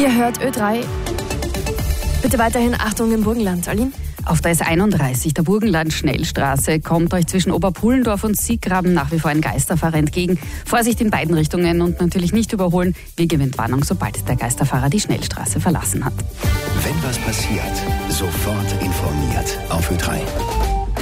Ihr hört Ö3. Bitte weiterhin Achtung im Burgenland. Aline? Auf der S31, der Burgenland-Schnellstraße, kommt euch zwischen Oberpullendorf und Siegraben nach wie vor ein Geisterfahrer entgegen. Vorsicht in beiden Richtungen und natürlich nicht überholen. Wegewind-Warnung, sobald der Geisterfahrer die Schnellstraße verlassen hat. Wenn was passiert, sofort informiert auf Ö3.